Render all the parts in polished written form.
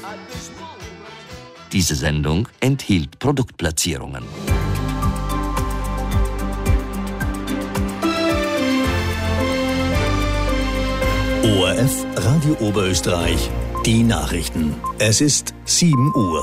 Diese Sendung enthielt Produktplatzierungen. ORF Radio Oberösterreich, die Nachrichten. Es ist 7 Uhr.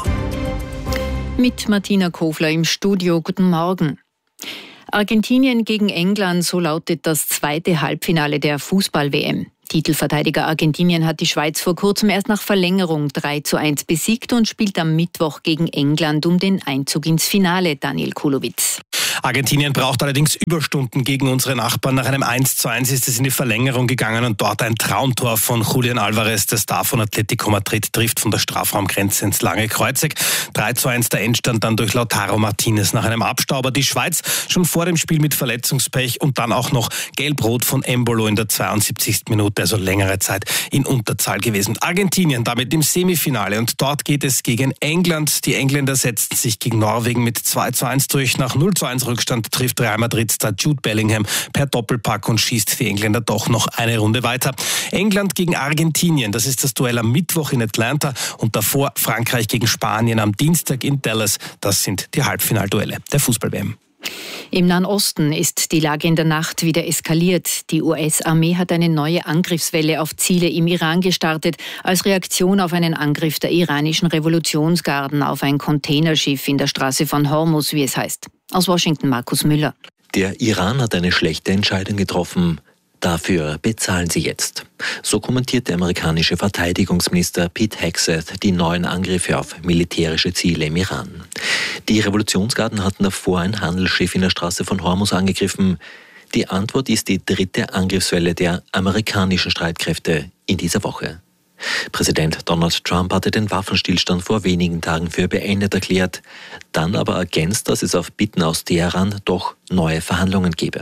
Mit Martina Kofler im Studio. Guten Morgen. Argentinien gegen England, so lautet das zweite Halbfinale der Fußball-WM. Titelverteidiger Argentinien hat die Schweiz vor kurzem erst nach Verlängerung 3:1 besiegt und spielt am Mittwoch gegen England um den Einzug ins Finale. Daniel Kulowitz. Argentinien braucht allerdings Überstunden gegen unsere Nachbarn. Nach einem 1:1 ist es in die Verlängerung gegangen und dort ein Traumtor von Julian Alvarez, der Star von Atletico Madrid, trifft von der Strafraumgrenze ins lange Kreuzeck. 3:1 der Endstand dann durch Lautaro Martinez nach einem Abstauber. Die Schweiz schon vor dem Spiel mit Verletzungspech und dann auch noch Gelb-Rot von Embolo in der 72. Minute, also längere Zeit in Unterzahl gewesen. Argentinien damit im Semifinale und dort geht es gegen England. Die Engländer setzten sich gegen Norwegen mit 2:1 durch. Nach 0:1 Rückstand trifft Real Madrid-Star Jude Bellingham per Doppelpack und schießt die Engländer doch noch eine Runde weiter. England gegen Argentinien, das ist das Duell am Mittwoch in Atlanta und davor Frankreich gegen Spanien am Dienstag in Dallas. Das sind die Halbfinalduelle der Fußball-WM. Im Nahen Osten ist die Lage in der Nacht wieder eskaliert. Die US-Armee hat eine neue Angriffswelle auf Ziele im Iran gestartet, als Reaktion auf einen Angriff der iranischen Revolutionsgarden auf ein Containerschiff in der Straße von Hormuz, wie es heißt. Aus Washington Markus Müller. Der Iran hat eine schlechte Entscheidung getroffen. Dafür bezahlen sie jetzt. So kommentiert der amerikanische Verteidigungsminister Pete Hegseth die neuen Angriffe auf militärische Ziele im Iran. Die Revolutionsgarden hatten davor ein Handelsschiff in der Straße von Hormuz angegriffen. Die Antwort ist die dritte Angriffswelle der amerikanischen Streitkräfte in dieser Woche. Präsident Donald Trump hatte den Waffenstillstand vor wenigen Tagen für beendet erklärt, dann aber ergänzt, dass es auf Bitten aus Teheran doch neue Verhandlungen gebe.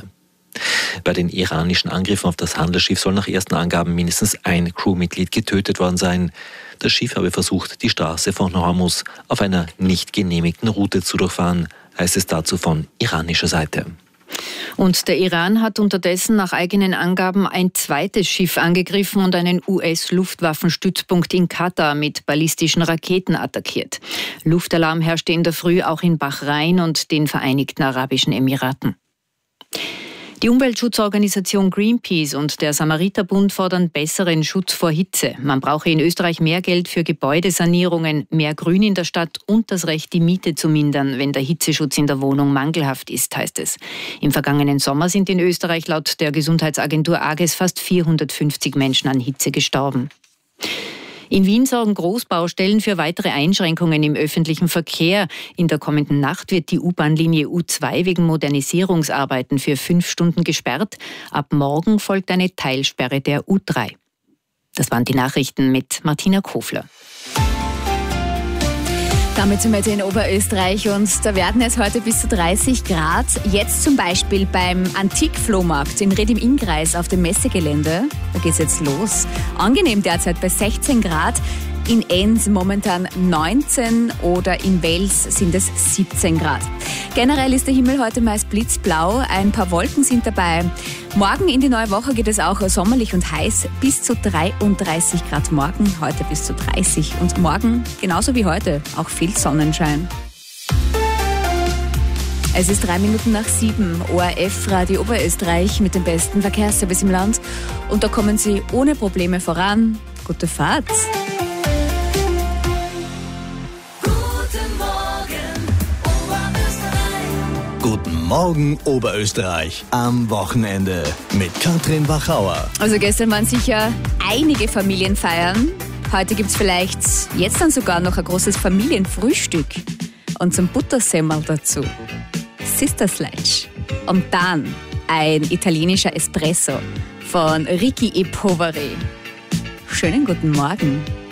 Bei den iranischen Angriffen auf das Handelsschiff soll nach ersten Angaben mindestens ein Crewmitglied getötet worden sein. Das Schiff habe versucht, die Straße von Hormuz auf einer nicht genehmigten Route zu durchfahren, heißt es dazu von iranischer Seite. Und der Iran hat unterdessen nach eigenen Angaben ein zweites Schiff angegriffen und einen US-Luftwaffenstützpunkt in Katar mit ballistischen Raketen attackiert. Luftalarm herrschte in der Früh auch in Bahrain und den Vereinigten Arabischen Emiraten. Die Umweltschutzorganisation Greenpeace und der Samariterbund fordern besseren Schutz vor Hitze. Man brauche in Österreich mehr Geld für Gebäudesanierungen, mehr Grün in der Stadt und das Recht, die Miete zu mindern, wenn der Hitzeschutz in der Wohnung mangelhaft ist, heißt es. Im vergangenen Sommer sind in Österreich laut der Gesundheitsagentur AGES fast 450 Menschen an Hitze gestorben. In Wien sorgen Großbaustellen für weitere Einschränkungen im öffentlichen Verkehr. In der kommenden Nacht wird die U-Bahn-Linie U2 wegen Modernisierungsarbeiten für 5 Stunden gesperrt. Ab morgen folgt eine Teilsperre der U3. Das waren die Nachrichten mit Martina Kofler. Damit sind wir jetzt in Oberösterreich und da werden es heute bis zu 30 Grad. Jetzt zum Beispiel beim Antikflohmarkt in Ried im Innkreis auf dem Messegelände. Da geht's jetzt los. Angenehm derzeit bei 16 Grad. In Enns momentan 19 oder in Wels sind es 17 Grad. Generell ist der Himmel heute meist blitzblau, ein paar Wolken sind dabei. Morgen in die neue Woche geht es auch sommerlich und heiß, bis zu 33 Grad morgen, heute bis zu 30 und morgen genauso wie heute auch viel Sonnenschein. Es ist 3 Minuten nach 7, ORF Radio Oberösterreich mit dem besten Verkehrsservice im Land und da kommen Sie ohne Probleme voran. Gute Fahrt! Guten Morgen Oberösterreich am Wochenende mit Katrin Wachauer. Also gestern waren sicher einige Familien feiern. Heute gibt's vielleicht jetzt dann sogar noch ein großes Familienfrühstück. Und zum Buttersemmel dazu Sister Sledge. Und dann ein italienischer Espresso von Ricky e Poveri. Schönen guten Morgen.